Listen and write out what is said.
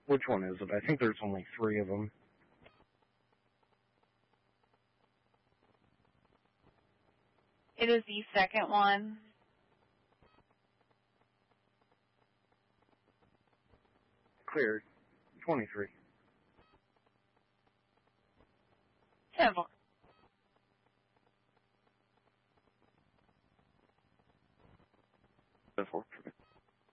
Which one is it? I think there's only 3 of them. It is the second one. Cleared. 23. 10-4. Before.